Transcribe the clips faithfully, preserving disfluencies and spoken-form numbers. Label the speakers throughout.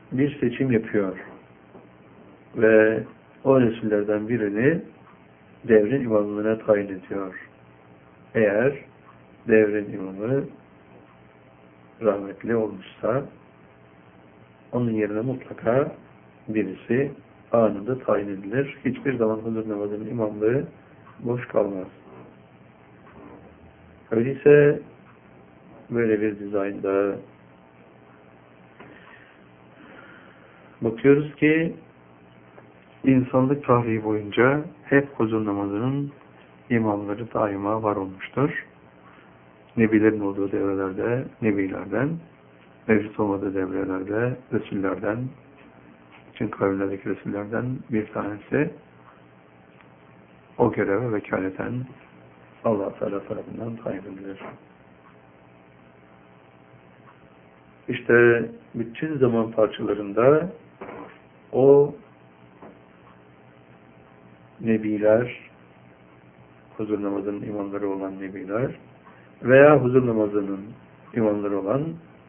Speaker 1: bir seçim yapıyor ve o Resullerden birini devrin imamlığına tayin ediyor. Eğer devrin imamı rahmetli olmuşsa onun yerine mutlaka birisi anında tayin edilir. Hiçbir zaman huzur namazının imamlığı boş kalmaz. Öyleyse böyle bir dizaynda bakıyoruz ki insanlık tarihi boyunca hep huzur namazının imamları daima var olmuştur. Nebilerin olduğu devrelerde nebilerden, mevcut olmadığı devrelerde Resullerden, bütün kavimlerdeki Resullerden bir tanesi o göreve vekaleten Allah Teala tarafından tayin edilir. İşte bütün zaman parçalarında o nebiler, huzur namazının imamları olan nebiler veya huzur namazının imamları olan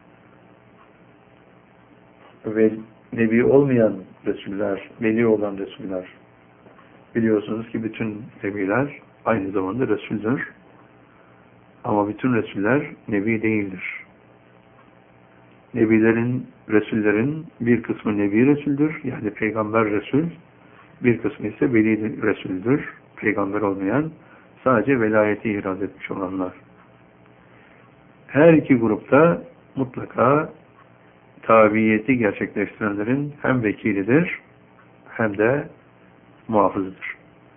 Speaker 1: ve nebi olmayan Resuller, veli olan Resuller. Biliyorsunuz ki bütün nebiler aynı zamanda Resul'dür. Ama bütün Resuller nebi değildir. Nebilerin, Resullerin bir kısmı nebi Resul'dür. Yani peygamber Resul. Bir kısmı ise veli Resul'dür. Peygamber olmayan, sadece velayeti iraz etmiş olanlar. Her iki grupta mutlaka tabiyeti gerçekleştirenlerin hem vekilidir hem de muhafızıdır.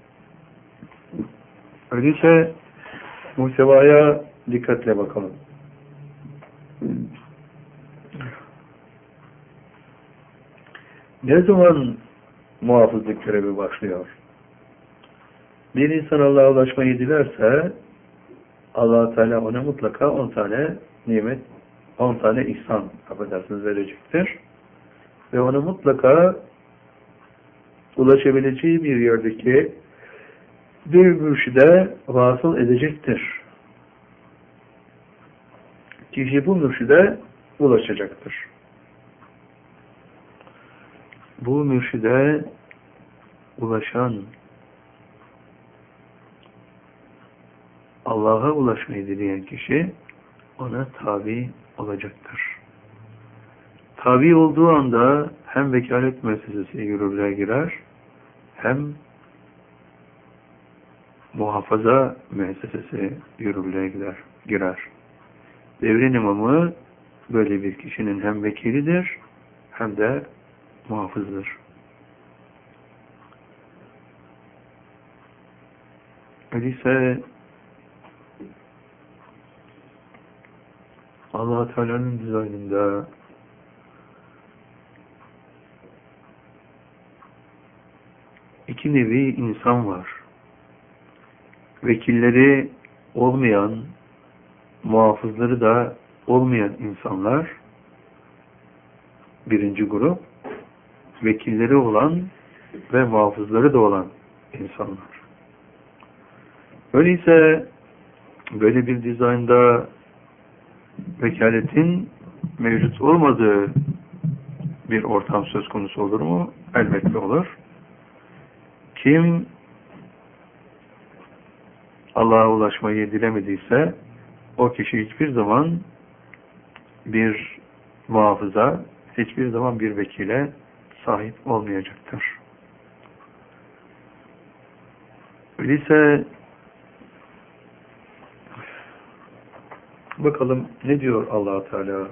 Speaker 1: Öyleyse muhtevaya dikkatle bakalım. Ne zaman muhafızlık görevi başlıyor? Bir insan Allah'a ulaşmayı dilerse Allah Teala ona mutlaka on tane nimet, on tane ihsan affedersiniz verecektir. Ve ona mutlaka ulaşabileceği bir yerdeki bir mürşide vasıl edecektir. Kişi bu mürşide ulaşacaktır. Bu mürşide ulaşan, Allah'a ulaşmayı dileyen kişi ona tabi olacaktır. Tabi olduğu anda hem vekalet müessesesi yürürlüğe girer, hem muhafaza müessesesi yürürlüğe girer. girer. Devrin imamı böyle bir kişinin hem vekilidir hem de muhafızdır. Öyleyse Allah Teala'nın dizaynında iki nevi insan var. Vekilleri olmayan, muhafızları da olmayan insanlar birinci grup, vekilleri olan ve muhafızları da olan insanlar. Öyleyse böyle bir dizaynda vekaletin mevcut olmadığı bir ortam söz konusu olur mu? Elbette olur. Kim Allah'a ulaşmayı dilemediyse o kişi hiçbir zaman bir muhafıza, hiçbir zaman bir vekile sahip olmayacaktır. Öyleyse bakalım ne diyor Allah Teala?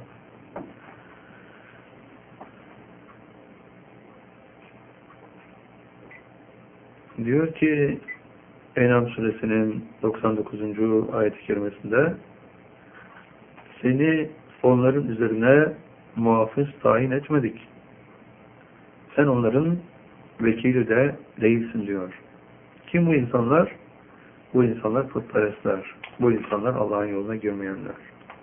Speaker 1: Diyor ki En'am suresinin doksan dokuzuncu ayet-i kerimesinde seni onların üzerine muhafız tayin etmedik. Sen onların vekili de değilsin diyor. Kim bu insanlar? Bu insanlar putperestler. Bu insanlar Allah'ın yoluna girmeyenler.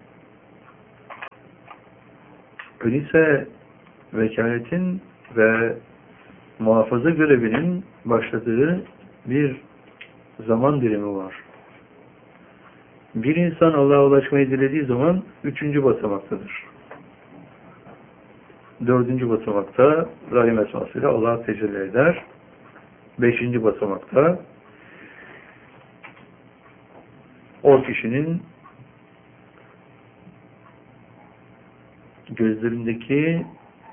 Speaker 1: Öyleyse vekaletin ve muhafaza görevinin başladığı bir zaman dilimi var. Bir insan Allah'a ulaşmayı dilediği zaman üçüncü basamaktadır. Dördüncü basamakta Rahim esmasıyla Allah tecelli eder. Beşinci basamakta o kişinin gözlerindeki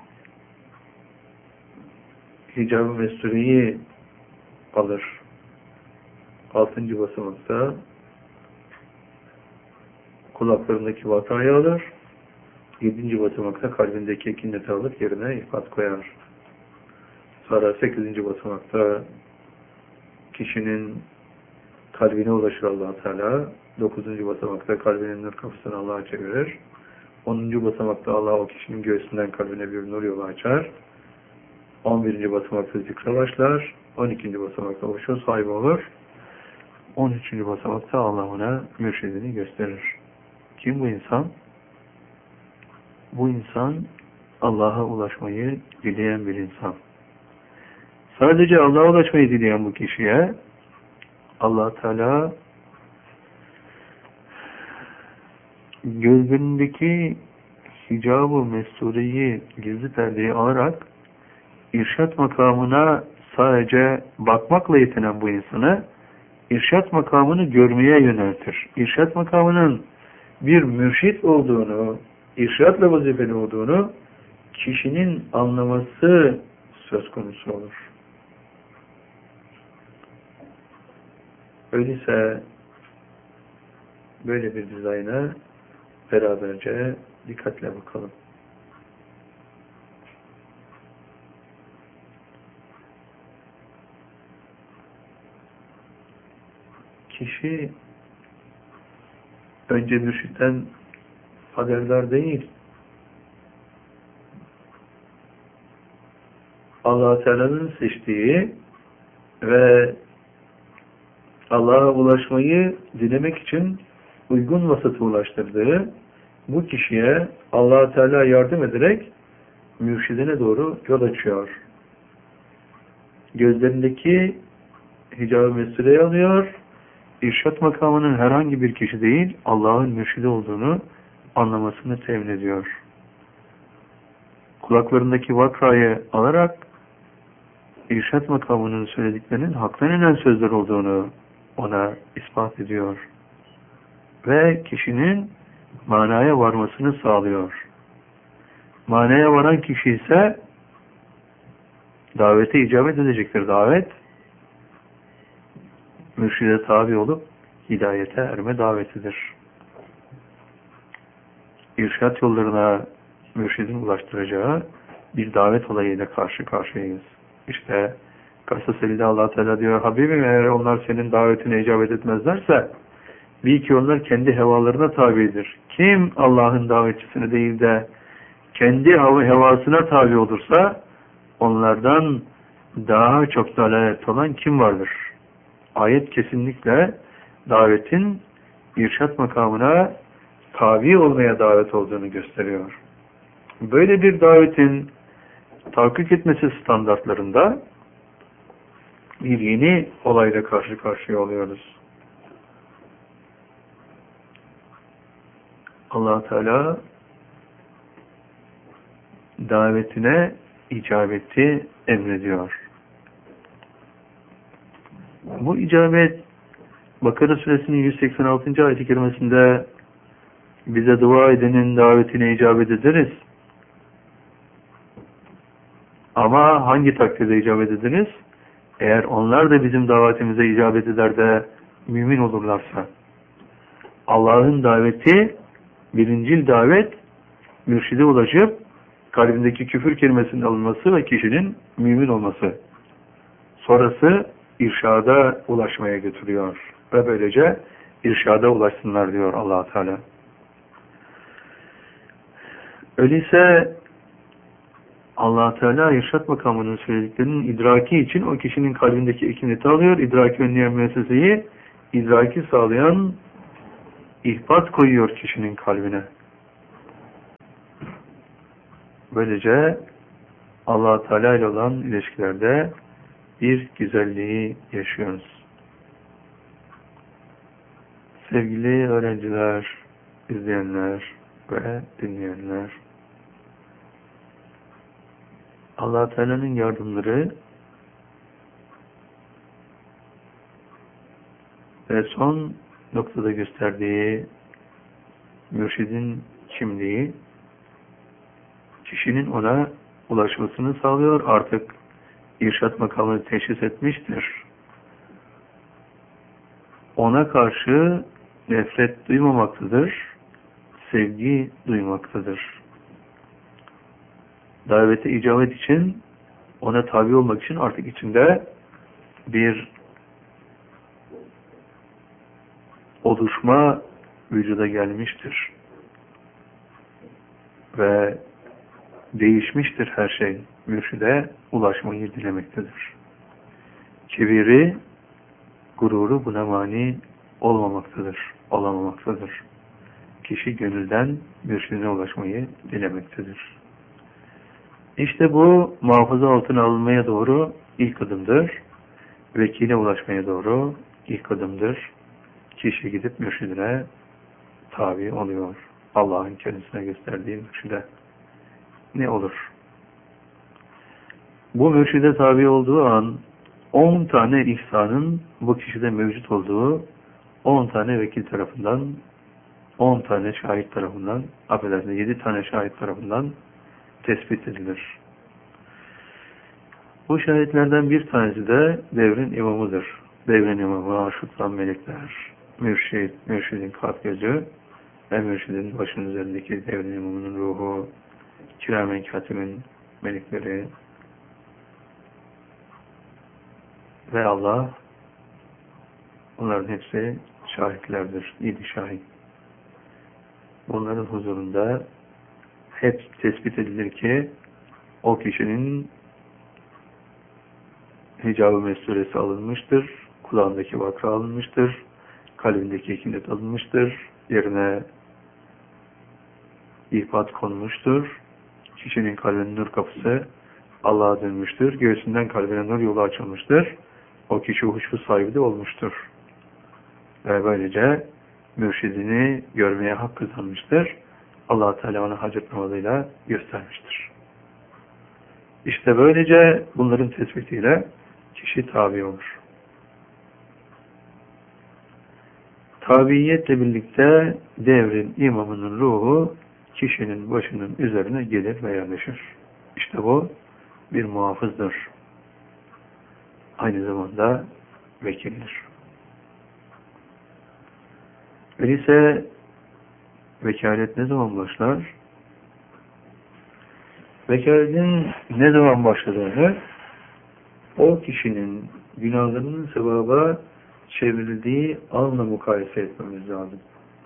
Speaker 1: hicab-ı mestureyi alır. Altıncı basamakta kulaklarındaki vakayı alır. Yedinci basamakta kalbindeki kinneti alıp yerine ifat koyar. Sonra sekizinci basamakta kişinin kalbine ulaşır Allah-u Teala. Dokuzuncu basamakta kalbinin nur kapısını Allah'a çevirir. Onuncu basamakta Allah o kişinin göğsünden kalbine bir nur yolu açar. On birinci basamakta zikre başlar. On ikinci basamakta hoşu sahibi olur. On üçüncü basamakta Allah ona mürşidini gösterir. Kim bu insan? Bu insan Allah'a ulaşmayı dileyen bir insan. Sadece Allah'a ulaşmayı dileyen bu kişiye Allah Teala gözlerindeki hicab-ı mestureyi, gizli perdeyi alarak irşat makamına sadece bakmakla yetinen bu insanı irşat makamını görmeye yöneltir. İrşat makamının bir mürşit olduğunu, irşatla vazifeli olduğunu kişinin anlaması söz konusu olur. Öyleyse böyle bir dizayna beraberce dikkatle bakalım. Kişi önce mürşitten haberdar değil. Allah-u Teala'nın seçtiği ve Allah'a ulaşmayı dilemek için uygun vasıtı ulaştırdığı bu kişiye Allah-u Teala yardım ederek mürşidine doğru yol açıyor. Gözlerindeki hicab-ı mesureyi alıyor. İrşat makamının herhangi bir kişi değil, Allah'ın mürşidi olduğunu anlamasını temin ediyor. Kulaklarındaki vakrayı alarak irşat makamının söylediklerinin haktan inen sözler olduğunu ona ispat ediyor. Ve kişinin manaya varmasını sağlıyor. Manaya varan kişi ise davete icabet edecektir. Davet, mürşide tabi olup hidayete erme davetidir. İrşat yollarına mürşidin ulaştıracağı bir davet olayıyla karşı karşıyayız. İşte Kasas-ı Allah Teala diyor, Habibim eğer onlar senin davetine icabet etmezlerse bil ki onlar kendi hevalarına tabidir. Kim Allah'ın davetçisine değil de kendi hevasına tabi olursa onlardan daha çok dalalet olan kim vardır? Ayet kesinlikle davetin irşat makamına tabi olmaya davet olduğunu gösteriyor. Böyle bir davetin tahakkuk etmesi standartlarında bir yeni olayla karşı karşıya oluyoruz. Allah Teala davetine icabeti emrediyor. Bu icabet Bakara suresinin yüz seksen altıncı ayet-i kerimesinde bize dua edenin davetine icabet ederiz. Ama hangi takdirde icabet ederiz? Eğer onlar da bizim davetimize icabet eder de mümin olurlarsa. Allah'ın daveti, birincil davet, mürşide ulaşıp kalbindeki küfür kelimesinin alınması ve kişinin mümin olması. Sonrası irşada ulaşmaya götürüyor. Ve böylece irşada ulaşsınlar diyor Allah Teala. Öyleyse Allah Teala irşat makamının söylediklerinin idraki için o kişinin kalbindeki ekineti alıyor. İdraki önleyen müesseseyi idraki sağlayan ihbat koyuyor kişinin kalbine. Böylece Allah Teala ile olan ilişkilerde bir güzelliği yaşıyoruz. Sevgili öğrenciler, izleyenler ve dinleyenler, Allah Teala'nın yardımları ve son noktada gösterdiği mürşidin kimliği kişinin ona ulaşmasını sağlıyor. Artık irşat makamını teşhis etmiştir. Ona karşı nefret duymamaktadır, sevgi duymaktadır. Davete icabet için, ona tabi olmak için artık içinde bir oluşma vücuda gelmiştir. Ve değişmiştir her şey. Mürşide ulaşmayı dilemektedir. Kibiri, gururu buna mani olmamaktadır, olamamaktadır. Kişi gönülden mürşidine ulaşmayı dilemektedir. İşte bu muhafaza altına alınmaya doğru ilk adımdır. Vekile ulaşmaya doğru ilk adımdır. Kişi gidip mürşidine tabi oluyor. Allah'ın kendisine gösterdiği mürşide. Ne olur? Bu mürşide tabi olduğu an on tane ihsanın bu kişide mevcut olduğu on tane vekil tarafından, on tane şahit tarafından, affedersiniz yedi tane şahit tarafından tespit edilir. Bu şahitlerden bir tanesi de devrin imamıdır. Devrin imamı, aşıklan melekler, mürşid, mürşidin kalp gözü ve mürşidin başının üzerindeki devrin imamının ruhu, kiramen katibin melekleri ve Allah, bunların hepsi şahitlerdir. Yedi şahit. Bunların huzurunda hep tespit edilir ki o kişinin hicab-ı mesturesi alınmıştır, kulağındaki vakra alınmıştır, kalbindeki ikinet alınmıştır, yerine ihbat konmuştur, kişinin kalbinin nur kapısı Allah'a dönmüştür, göğsünden kalbine nur yolu açılmıştır, o kişi huşu sahibi de olmuştur. Ve böylece mürşidini görmeye hak kazanmıştır. Allah Teala ona hacet namazıyla göstermiştir. İşte böylece bunların tespitiyle kişi tabi olur. Tabiiyetle birlikte devrin imamının ruhu kişinin başının üzerine gelir ve yerleşir. İşte bu bir muhafızdır. Aynı zamanda vekildir. Öyleyse vekalet ne zaman başlar? Vekaletin ne zaman başladığını o kişinin günahlarının sevaba çevrildiği anla mukayese etmemiz lazım.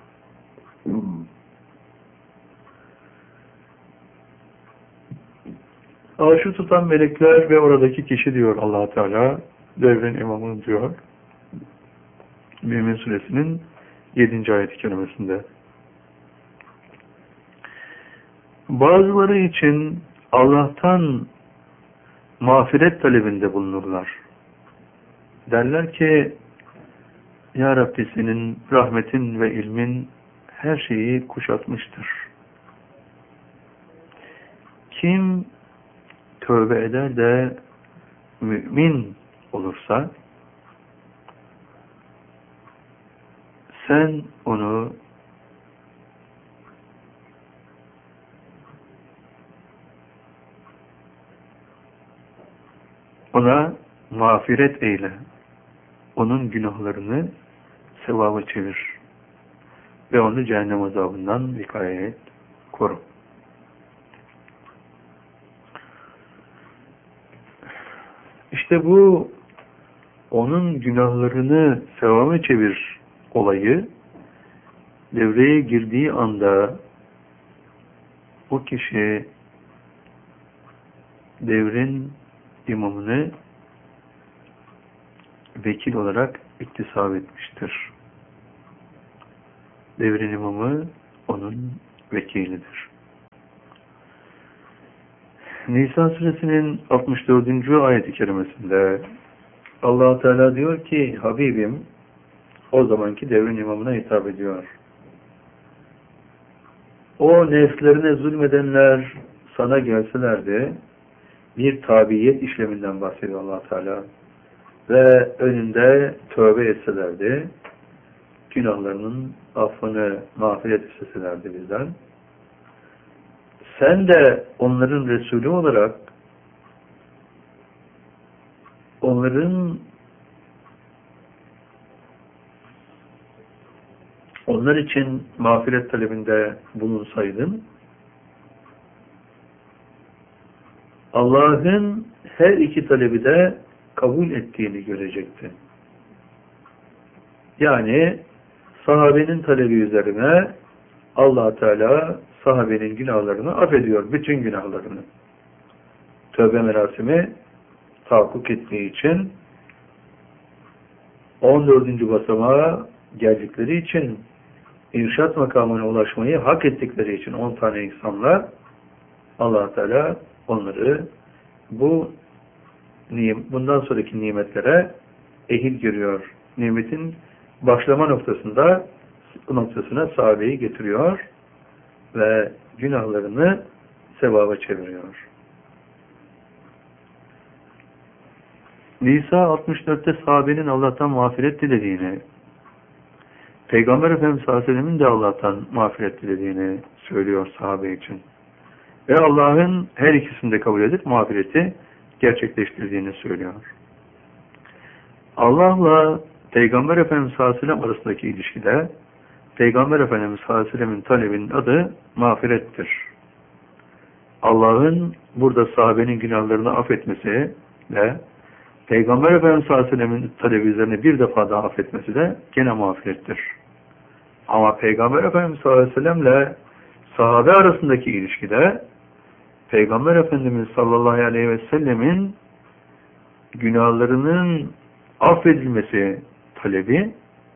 Speaker 1: Arşı tutan melekler ve oradaki kişi diyor Allah Teala, devrin imamı diyor. Mümin Suresinin yedinci ayet-i kerimesinde. Bazıları için Allah'tan mağfiret talebinde bulunurlar. Derler ki, Ya Rabbi senin rahmetin ve ilmin her şeyi kuşatmıştır. Kim tövbe eder de mümin olursa sen onu ona mağfiret eyle. Onun günahlarını sevaba çevir. Ve onu cehennem azabından vikayet et, koru. İşte bu onun günahlarını sevaba çevir olayı devreye girdiği anda o kişi devrin imamını vekil olarak iktisap etmiştir. Devrin imamı onun vekilidir. Nisa suresinin altmış dördüncü ayet-i kerimesinde Allah Teala diyor ki Habibim o zamanki devrin imamına hitap ediyor. O nefslerine zulmedenler sana gelselerdi bir tabiyet işleminden bahsediyor Allah Teala. Ve önünde tövbe etselerdi, günahlarının affını, mağfiret isteselerdi bizden. Sen de onların Resulü olarak onların onlar için mağfiret talebinde bulunsaydın, Allah'ın her iki talebi de kabul ettiğini görecektin. Yani sahabenin talebi üzerine Allah Teala sahabenin günahlarını affediyor, bütün günahlarını. Tövbe merasimi tahakkuk ettiği için on dördüncü basamağa geldikleri için irşat makamına ulaşmayı hak ettikleri için on tane insanlar Allah Teala onları bu bundan sonraki nimetlere ehil görüyor. Nimetin başlama noktasında noktasına sahabeyi getiriyor ve günahlarını sevaba çeviriyor. Nisa altmış dörtte sahabenin Allah'tan mağfiret dilediğini, Peygamber Efendimiz sallallahu aleyhi ve sellem'in de Allah'tan mağfiret dilediğini söylüyor sahabe için. Ve Allah'ın her ikisini de kabul edip mağfireti gerçekleştirdiğini söylüyor. Allah'la Peygamber Efendimiz sallallahu aleyhi ve sellem arasındaki ilişkide Peygamber Efendimiz sallallahu aleyhi ve sellem'in talebinin adı mağfirettir. Allah'ın burada sahabenin günahlarını affetmesi ve Peygamber Efendimiz sallallahu aleyhi ve sellem'in talebi üzerine bir defa daha affetmesi de gene mağfirettir. Ama Peygamber Efendimiz sallallahu aleyhi ve sellem'le sahabe arasındaki ilişkide Peygamber Efendimiz sallallahu aleyhi ve sellemin günahlarının affedilmesi talebi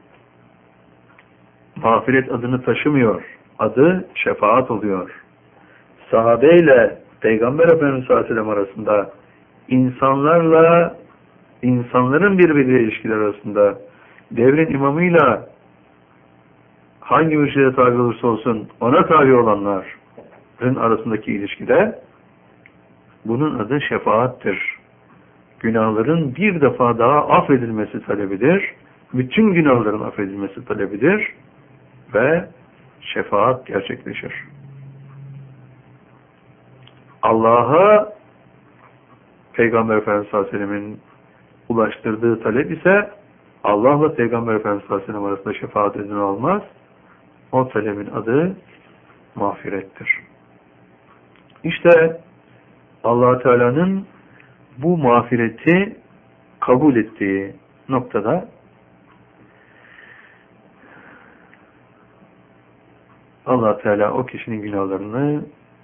Speaker 1: mağfiret adını taşımıyor. Adı şefaat oluyor. Sahabe ile Peygamber Efendimiz sallallahu aleyhi ve sellem arasında insanlarla insanların birbiriyle ilişkiler arasında devrin imamıyla hangi mürşide tabi olursa olsun ona tabi olanların arasındaki ilişkide bunun adı şefaattir. Günahların bir defa daha affedilmesi talebidir. Bütün günahların affedilmesi talebidir. Ve şefaat gerçekleşir. Allah'a Peygamber Efendimiz sallallahu aleyhi ve sellem'in ulaştırdığı talep ise Allah'la Peygamber Efendimiz sallallahu aleyhi ve sellem arasında şefaat edilme olmaz. O talebin adı mağfirettir. İşte Allah Teala'nın bu mağfireti kabul ettiği noktada Allah Teala o kişinin günahlarını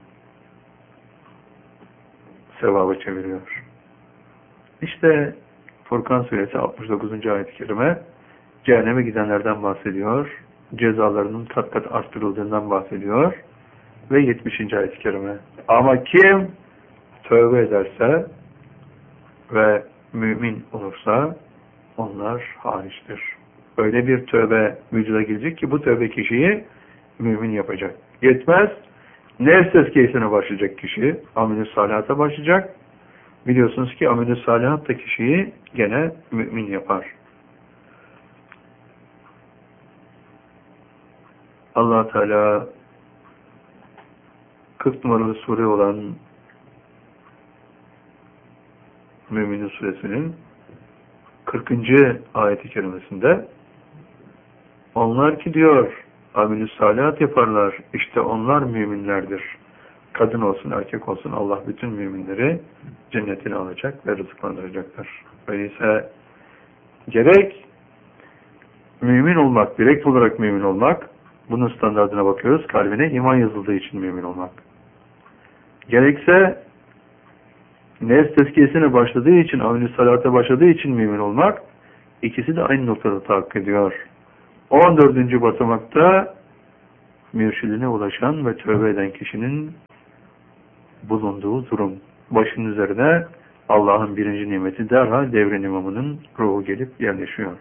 Speaker 1: sevaba çeviriyor. İşte Furkan suresi altmış dokuzuncu ayet-i kerime cehenneme gidenlerden bahsediyor. Cezalarının kat kat arttırıldığından bahsediyor. Ve yetmişinci ayet-i kerime. Ama kim tövbe ederse ve mümin olursa onlar hariçtir. Öyle bir tövbe vücuda gelecek ki bu tövbe kişiyi mümin yapacak. Yetmez. Nefs tezkiyesine başlayacak kişi. Amel-i salihata başlayacak. Biliyorsunuz ki amel-i salihat da kişiyi gene mümin yapar. Allah Teala kırk numaralı sure olan Mü'minin suresinin kırkıncı ayet-i kerimesinde onlar ki diyor amel-i salihat yaparlar. İşte onlar müminlerdir. Kadın olsun, erkek olsun Allah bütün müminleri cennetine alacak ve rızıklandıracaktır. Öyleyse gerek mümin olmak, direkt olarak mümin olmak, bunun standartına bakıyoruz. Kalbine iman yazıldığı için mümin olmak. Gerekse nefs tezkiyesine başladığı için, amel-i salata başladığı için mümin olmak, ikisi de aynı noktada tahakkuk ediyor. on dördüncü basamakta mürşidine ulaşan ve tövbe eden kişinin bulunduğu durum. Başının üzerine Allah'ın birinci nimeti derhal devrin imamının ruhu gelip yerleşiyor.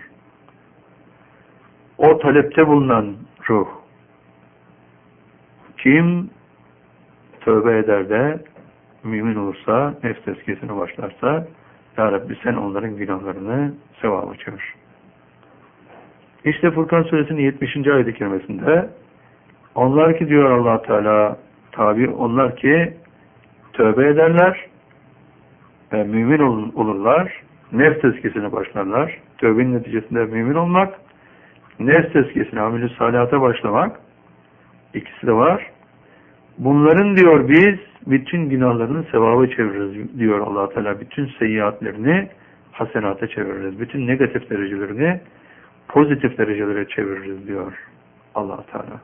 Speaker 1: O talepte bulunan ruh. Kim tövbe eder de mümin olursa, nefs tezkiyesine başlarsa, Ya Rabbi sen onların günahlarını sevaba çevir. İşte Furkan suresinin yetmişinci ayet-i kerimesinde onlar ki diyor Allah Teala tabi onlar ki tövbe ederler ve mümin olurlar, nefs tezkiyesine başlarlar. Tövbenin neticesinde mümin olmak, nefs tezkiyesine, amel-i salihata başlamak, ikisi de var. Bunların diyor biz bütün günahlarını sevaba çeviririz diyor Allah Teala. Bütün seyyiatlerini hasenata çeviririz. Bütün negatif derecelerini pozitif derecelere çeviririz diyor Allah Teala.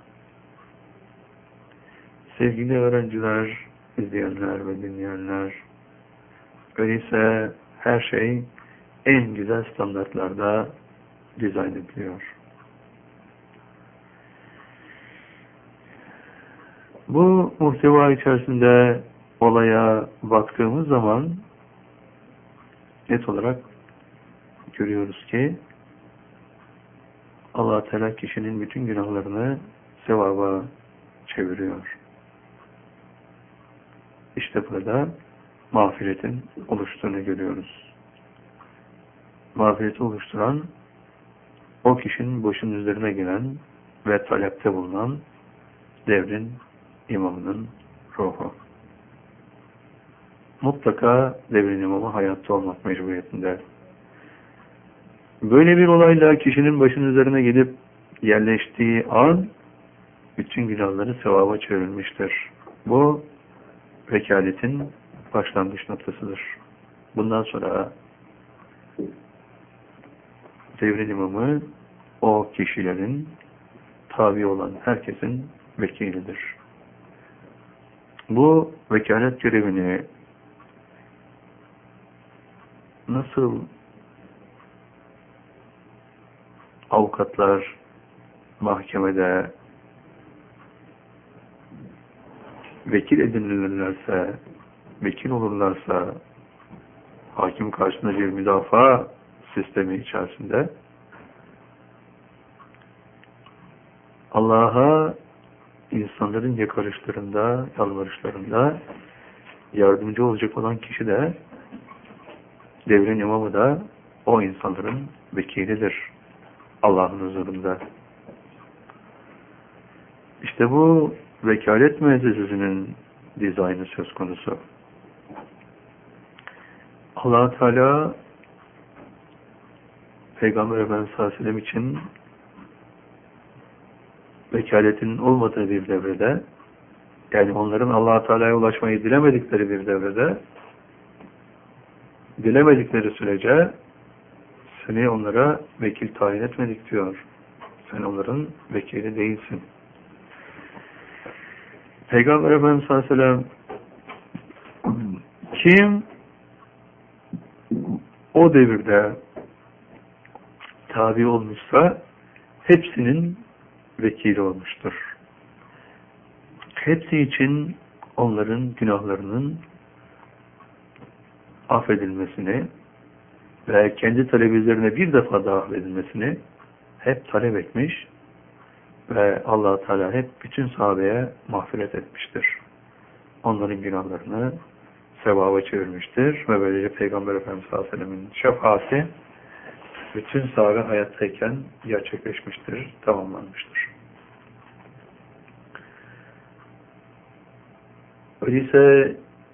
Speaker 1: Sevgili öğrenciler, izleyenler ve dinleyenler, öyleyse her şey en güzel standartlarda dizayn ediliyor. Bu muhteva içerisinde olaya baktığımız zaman net olarak görüyoruz ki Allah Teala kişinin bütün günahlarını sevaba çeviriyor. İşte burada mağfiretin oluştuğunu görüyoruz. Mağfireti oluşturan o kişinin başının üzerine gelen ve talepte bulunan devrin imamının ruhu. Mutlaka devrin imamı hayatta olmak mecburiyetinde. Böyle bir olayla kişinin başının üzerine gelip yerleştiği an bütün günahları sevaba çevrilmiştir. Bu vekaletin başlangıç noktasıdır. Bundan sonra devrin imamı o kişilerin tabi olan herkesin vekilidir. Bu vekalet görevini nasıl avukatlar mahkemede vekil edinilirlerse, vekil olurlarsa, hakim karşısında bir müdafaa sistemi içerisinde Allah'a insanların yakarışlarında, yalvarışlarında yardımcı olacak olan kişi de devrin imamı da o insanların vekilidir Allah'ın huzurunda. İşte bu vekalet müessesesinin dizaynı söz konusu. Allah Teala Peygamber Efendimiz sallallahu aleyhi ve sellem için vekaletinin olmadığı bir devrede, yani onların Allah Teala'ya ulaşmayı dilemedikleri bir devrede, dilemedikleri sürece seni onlara vekil tayin etmedik diyor. Sen onların vekili değilsin. Peygamber Efendimiz sallallahu aleyhi ve sellem kim o devirde tabi olmuşsa hepsinin vekili olmuştur. Hepsi için onların günahlarının affedilmesini ve kendi talep üzerine bir defa daha affedilmesini hep talep etmiş ve Allah Teala hep bütün sahabeye mağfiret etmiştir. Onların günahlarını sevaba çevirmiştir ve böylece Peygamber Efendimiz sallallahu aleyhi ve sellem'in şefaati bütün sahabe hayattayken gerçekleşmiştir, tamamlanmıştır. Öyleyse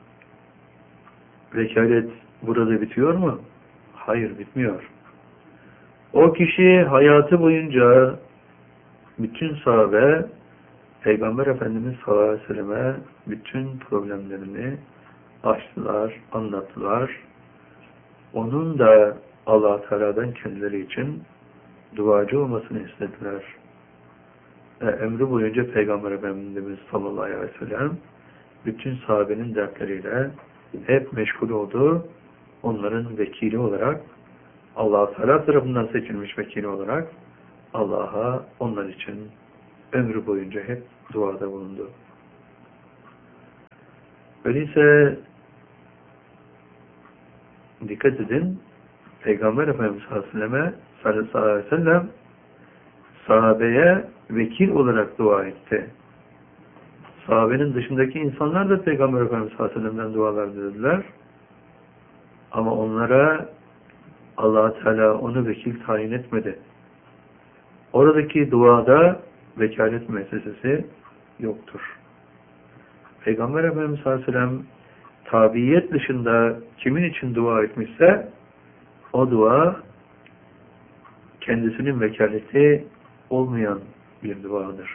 Speaker 1: vekalet burada bitiyor mu? Hayır, bitmiyor. O kişi hayatı boyunca bütün sahabe Peygamber Efendimiz sallallahu aleyhi ve selleme bütün problemlerini açtılar, anlattılar. Onun da Allah Teala'dan kendileri için duacı olmasını istediler. E, ömrü boyunca Peygamber Efendimiz sallallahu aleyhi ve sellem bütün sahabenin dertleriyle hep meşgul oldu. Onların vekili olarak, Allah Teala tarafından seçilmiş vekili olarak Allah'a onlar için ömrü boyunca hep duada bulundu. Öyleyse dikkat edin, Peygamber Efendimiz sallallahu aleyhi ve sellem sahabeye vekil olarak dua etti. Sahabenin dışındaki insanlar da Peygamber Efendimiz sallallahu aleyhi ve sellem'den dualar dediler. Ama onlara Allah Teala onu vekil tayin etmedi. Oradaki duada vekalet müessesesi yoktur. Peygamber Efendimiz sallallahu aleyhi ve sellem tabiyet dışında kimin için dua etmişse o dua kendisinin vekaleti olmayan bir duadır.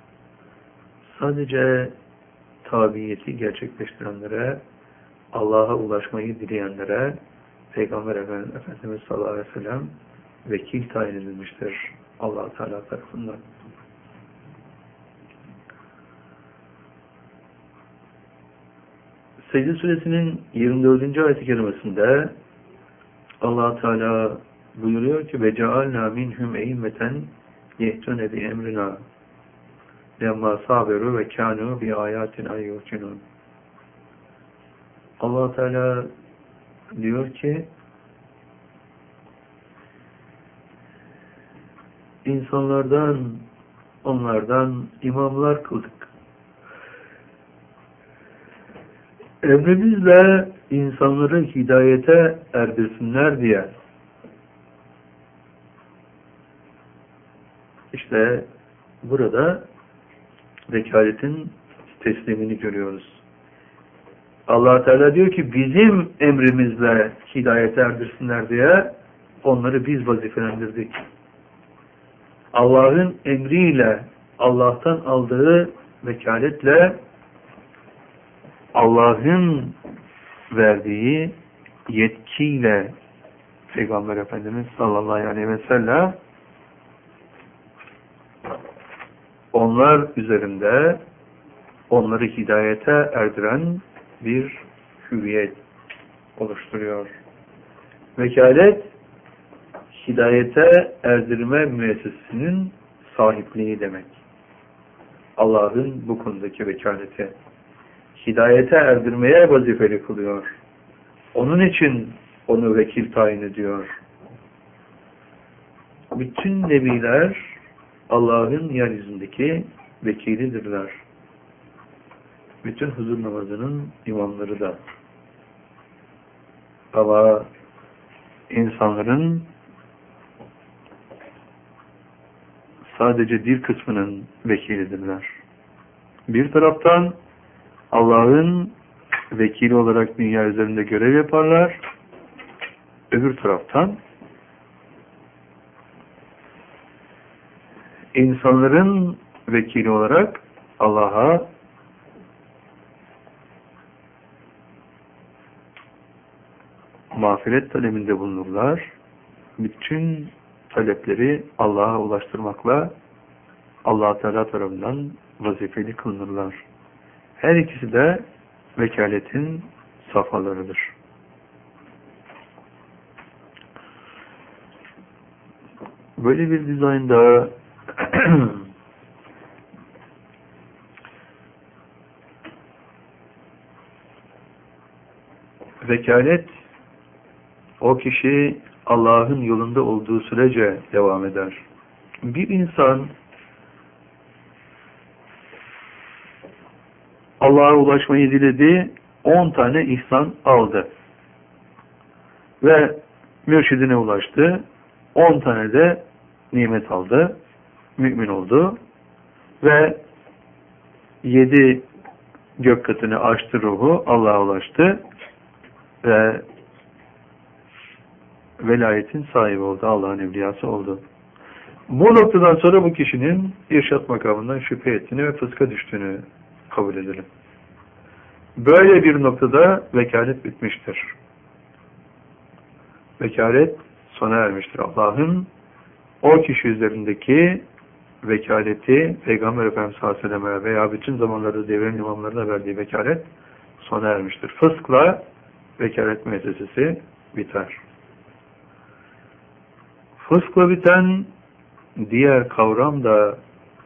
Speaker 1: Sadece tabiyeti gerçekleştirenlere, Allah'a ulaşmayı dileyenlere Peygamber Efendimiz sallallahu aleyhi ve sellem vekil tayin edilmiştir Allah Teala tarafından. Secde Suresinin yirmi dördüncü ayet-i kerimesinde Allah Teala buyuruyor ki ve cealna minhum e'immeten yehtune bi emrina lemma saberu ve kanu bi ayatina yuqinun. Allah Teala diyor ki insanlardan onlardan imamlar kıldık. Emrimizle insanları hidayete erdirsinler diye. İşte burada vekaletin teslimini görüyoruz. Allah Teala diyor ki bizim emrimizle hidayete erdirsinler diye onları biz vazifelendirdik. Allah'ın emriyle, Allah'tan aldığı vekaletle Allah'ın verdiği yetkiyle Peygamber Efendimiz sallallahu aleyhi ve sellem onlar üzerinde onları hidayete erdiren bir hürriyet oluşturuyor. Vekalet hidayete erdirme müessesesinin sahipliği demek. Allah'ın bu konudaki vekaleti hidayete erdirmeye vazifeli kılıyor. Onun için onu vekil tayin ediyor. Bütün nebiler Allah'ın yeryüzündeki vekilidirler. Bütün huzur namazının imamları da. Ama insanların sadece bir kısmının vekilidirler. Bir taraftan Allah'ın vekili olarak dünya üzerinde görev yaparlar. Öbür taraftan insanların vekili olarak Allah'a mağfiret talebinde bulunurlar. Bütün talepleri Allah'a ulaştırmakla Allah Teala tarafından vazifeli kılınırlar. Her ikisi de vekaletin safhalarıdır. Böyle bir dizaynda vekalet o kişi Allah'ın yolunda olduğu sürece devam eder. Bir insan Allah'a ulaşmayı diledi, on tane ihsan aldı. Ve mürşidine ulaştı, on tane de nimet aldı, mümin oldu ve yedi gök katını aştı ruhu, Allah'a ulaştı ve velayetin sahibi oldu, Allah'ın evliyası oldu. Bu noktadan sonra bu kişinin irşat makamından şüphe ettiğini ve fıska düştüğünü kabul edelim. Böyle bir noktada vekalet bitmiştir. Vekalet sona ermiştir. Allah'ın o kişi üzerindeki vekaleti Peygamber Efendimiz sallallahu aleyhi ve sellem'e veya bütün zamanlarda devrin imamlarına verdiği vekalet sona ermiştir. Fıskla vekalet müessesesi biter. Fıskla biten diğer kavram da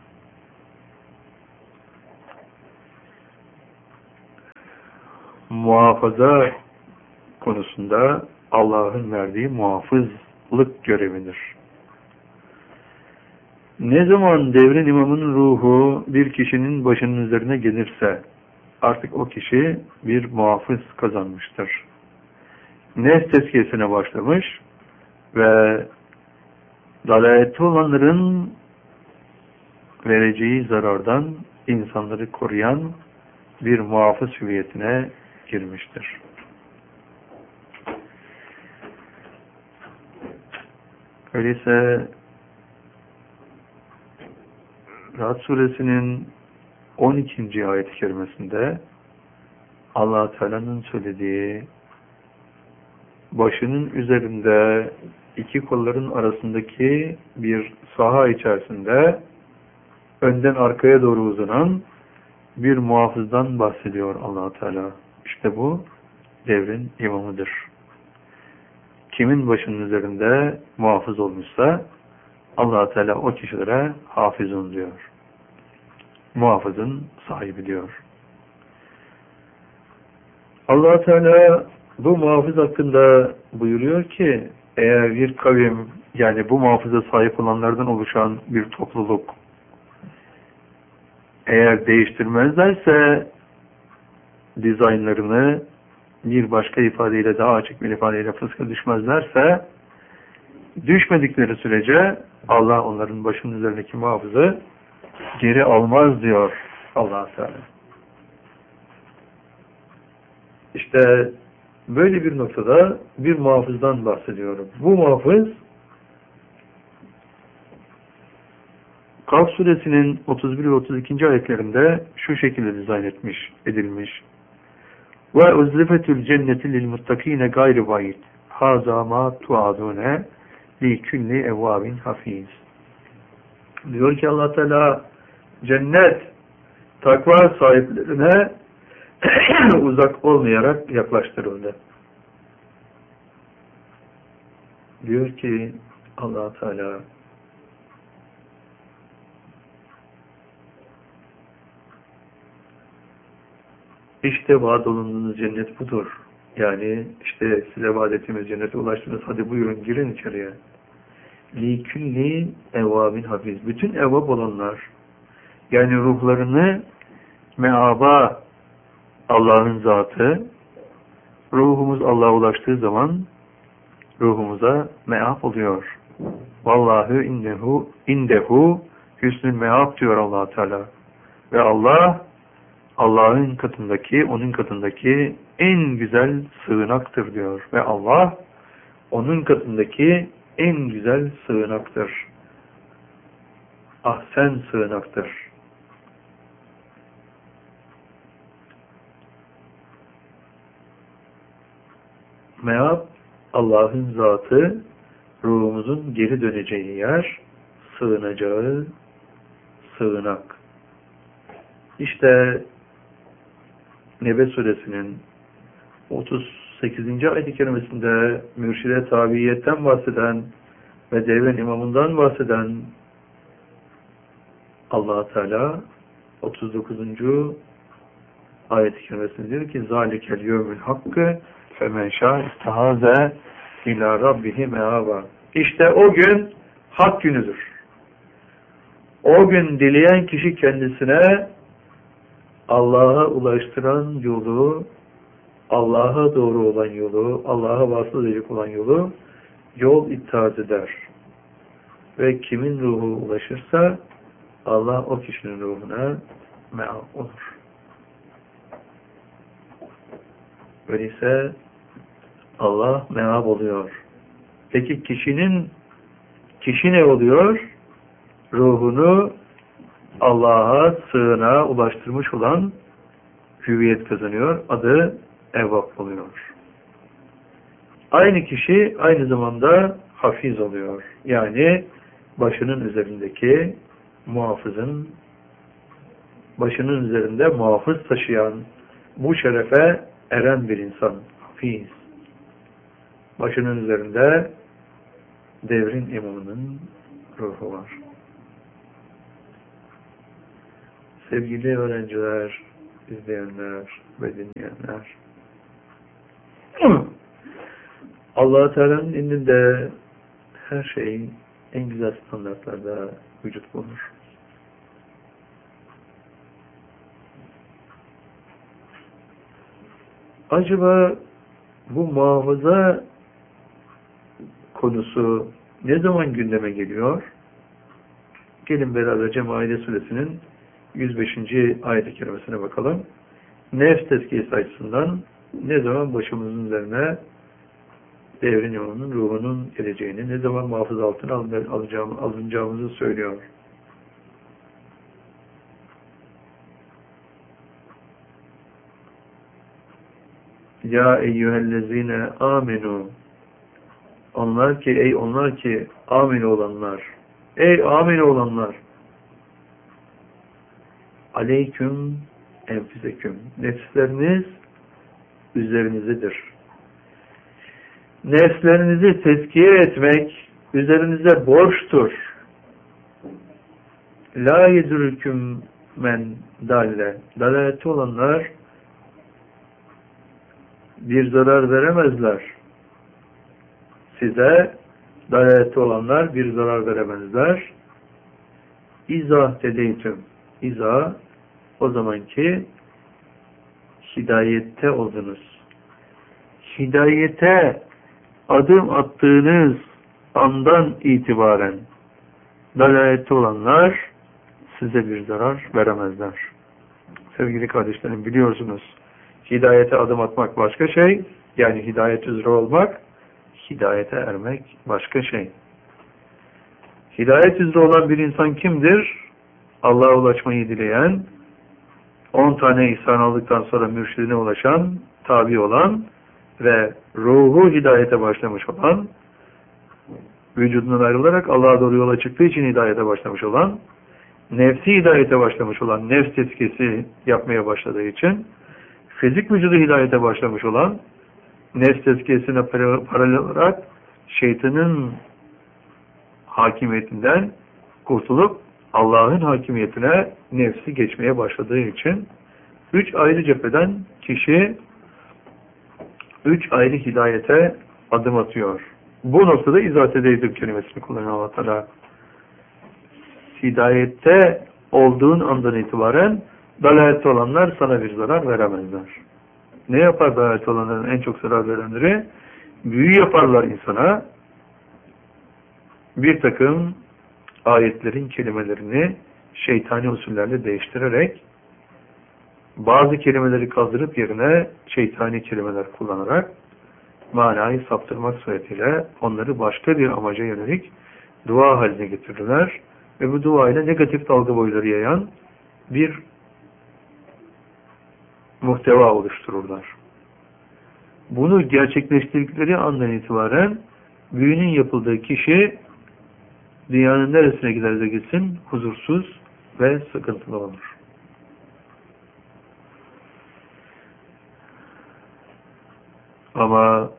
Speaker 1: muhafaza konusunda Allah'ın verdiği muhafızlık görevidir. Ne zaman devrin imamının ruhu bir kişinin başının üzerine gelirse artık o kişi bir muhafız kazanmıştır. Nefs tezkiyesine başlamış ve dalalette olanların vereceği zarardan insanları koruyan bir muhafız hüviyetine girmiştir. Öyleyse Ra'd suresinin on ikinci ayet-i kerimesinde Allah Teala'nın söylediği başının üzerinde iki kolların arasındaki bir saha içerisinde önden arkaya doğru uzanan bir muhafızdan bahsediyor Allah Teala. İşte bu devrin imamıdır. Kimin başının üzerinde muhafız olmuşsa Allah Teala o kişilere hafizun diyor. Muhafızın sahibi diyor. Allah Teala bu muhafız hakkında buyuruyor ki eğer bir kavim, yani bu muhafıza sahip olanlardan oluşan bir topluluk eğer değiştirmezlerse dizaynlarını bir başka ifadeyle, daha açık bir ifadeyle fıska düşmezlerse, düşmedikleri sürece Allah onların başının üzerindeki muhafızı geri almaz diyor Allah Teala. İşte böyle bir noktada bir muhafızdan bahsediyorum. Bu muhafız Kaf suresinin otuz bir ve otuz ikinci ayetlerinde şu şekilde dizayn etmiş, edilmiş. Ve uzlifetul cenneti lil muttakine gayri bayit. Haza ma tuadune li kulli evvabin hafiz. Diyor ki Allah Teala, cennet takva sahiplerine uzak olmayarak yaklaştırıldı. Diyor ki Allah Teala, İşte vaad olunduğunuz cennet budur. Yani işte size vaad ettiğimiz cennete ulaştınız. Hadi buyurun girin içeriye. Li külli evvabin hafiz. Bütün evvab olanlar, yani ruhlarını meaba Allah'ın zatı, ruhumuz Allah'a ulaştığı zaman ruhumuza meab oluyor. Vallahu innehu indehu hüsnül meab diyor Allah Teala. Ve Allah Allah'ın katındaki, onun katındaki en güzel sığınaktır diyor. Ve Allah onun katındaki en güzel sığınaktır. Ahsen sığınaktır. Meab, Allah'ın zatı, ruhumuzun geri döneceği yer, sığınacağı sığınak. İşte Nebe suresinin otuz sekizinci ayet-i kerimesinde mürşide tabiiyetten bahseden ve devrin imamından bahseden Allah Teala otuz dokuzuncu ayet-i kerimesinde diyor ki zalikel yevmül hakkı femen şâ istehaze ilâ rabbihi meâba. İşte o gün hak günüdür. O gün dileyen kişi kendisine Allah'a ulaştıran yolu, Allah'a doğru olan yolu, Allah'a vasıl edecek olan yolu yol ittihaz eder. Ve kimin ruhu ulaşırsa Allah o kişinin ruhuna me'ab olur. Öyleyse Allah me'ab oluyor. Peki kişinin kişi ne oluyor? Ruhunu Allah'a sığınağa ulaştırmış olan hüviyet kazanıyor. Adı evvab oluyor. Aynı kişi aynı zamanda hafiz oluyor. Yani başının üzerindeki muhafızın, başının üzerinde muhafız taşıyan, bu şerefe eren bir insan. Hafiz. Başının üzerinde devrin imamının ruhu var. Sevgili öğrenciler, izleyenler ve dinleyenler, Allah-u Teala'nın indinde her şey en güzel standartlarda vücut bulunur. Acaba bu muhafaza konusu ne zaman gündeme geliyor? Gelin beraberce Maide Suresinin yüz beşinci ayet-i kerimesine bakalım. Nefs tezkiyesi açısından ne zaman başımızın üzerine devrin yolunun, ruhunun geleceğini, ne zaman muhafaza altına alacağım, alınacağımızı söylüyor. Ya eyyühellezine amenu, onlar ki, ey onlar ki amin olanlar, ey amin olanlar, aleyküm enfüseküm, nefsleriniz üzerinizdedir. Nefslerinizi tezkiye etmek üzerinize borçtur. La yedürüküm men dalle, dalaleti olanlar bir zarar veremezler. Size dalaleti olanlar bir zarar veremezler. İzah tedeytüm. İzah o zamanki hidayette oldunuz. Hidayete adım attığınız andan itibaren dalalette olanlar size bir zarar veremezler. Sevgili kardeşlerim, biliyorsunuz, hidayete adım atmak başka şey, yani hidayet üzere olmak, hidayete ermek başka şey. Hidayet üzere olan bir insan kimdir? Allah'a ulaşmayı dileyen, on tane ihsan aldıktan sonra mürşidine ulaşan, tabi olan ve ruhu hidayete başlamış olan, vücudundan ayrılarak Allah'a doğru yola çıktığı için hidayete başlamış olan, nefsi hidayete başlamış olan, nefs tezkiyesi yapmaya başladığı için, fizik vücudu hidayete başlamış olan, nefs tezkiyesine paralel olarak şeytanın hakimiyetinden kurtulup Allah'ın hakimiyetine nefsi geçmeye başladığı için üç ayrı cepheden kişi üç ayrı hidayete adım atıyor. Bu noktada izah edeydim kelimesini kullanıyor Allah Teala. Hidayette olduğun andan itibaren dalalette olanlar sana bir zarar veremezler. Ne yapar dalalette olanların en çok zarar verenleri? Büyü yaparlar insana. Bir takım ayetlerin kelimelerini şeytani usullerle değiştirerek, bazı kelimeleri kaldırıp yerine şeytani kelimeler kullanarak manayı saptırmak suretiyle onları başka bir amaca yönelik dua haline getirirler ve bu dua ile negatif dalga boyları yayan bir muhteva oluştururlar. Bunu gerçekleştirdikleri andan itibaren büyünün yapıldığı kişi dünyanın neresine giderse gitsin huzursuz ve sıkıntılı olur. Ama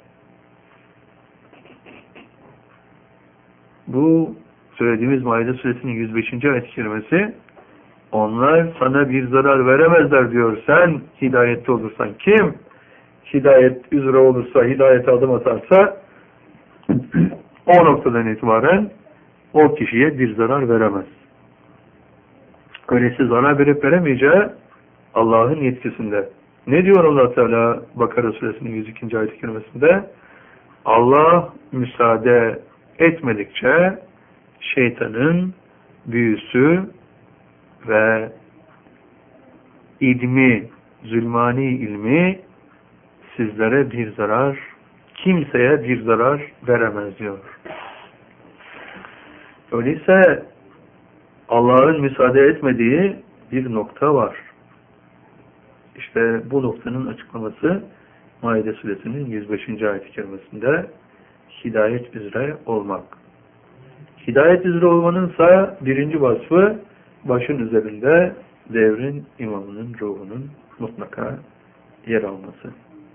Speaker 1: bu söylediğimiz Maide Suresinin yüz beşinci ayet-i kerimesi, onlar sana bir zarar veremezler diyor. Sen hidayette olursan, kim hidayet üzere olursa, hidayete adım atarsa o noktadan itibaren o kişiye bir zarar veremez. Öyleyse zarar verip veremeyeceği Allah'ın yetkisinde. Ne diyor Allah Teala Bakara Suresinin yüz ikinci ayet-i kerimesinde? Allah müsaade etmedikçe şeytanın büyüsü ve ilmi, zulmani ilmi sizlere bir zarar, kimseye bir zarar veremez diyor. Öyleyse Allah'ın müsaade etmediği bir nokta var. İşte bu noktanın açıklaması Maide Suresinin yüz beşinci ayet-i kerimesinde hidayet üzere olmak. Hidayet üzere olmanınsa birinci vasfı başın üzerinde devrin imamının ruhunun mutlaka yer alması.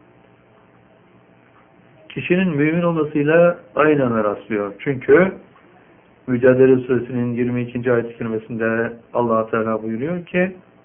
Speaker 1: Kişinin mümin olmasıyla aynı ana rastlıyor. Çünkü Mücadele Suresinin yirmi ikinci ayet-i kerimesinde Allah Teala buyuruyor ki